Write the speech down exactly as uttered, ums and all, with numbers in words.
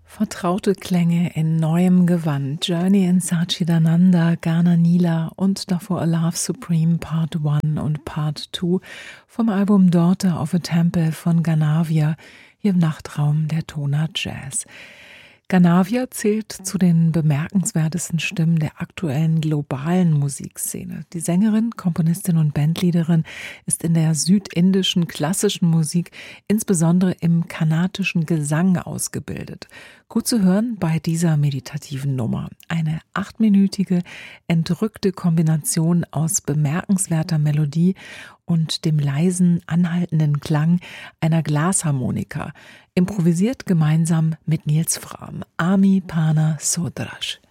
Vertraute Klänge in neuem Gewand. Journey in Satchidananda, Ghana Nila und davor A Love Supreme Part eins und Part zwei vom Album Daughter of a Temple von Ganavia, hier im Nachtraum der Tona Jazz. Ganavia zählt zu den bemerkenswertesten Stimmen der aktuellen globalen Musikszene. Die Sängerin, Komponistin und Bandleaderin ist in der südindischen klassischen Musik, insbesondere im kanadischen Gesang, ausgebildet. Gut zu hören bei dieser meditativen Nummer. Eine achtminütige, entrückte Kombination aus bemerkenswerter Melodie und dem leisen, anhaltenden Klang einer Glasharmonika, improvisiert gemeinsam mit Nils Frahm. Ami Pana Sodrash.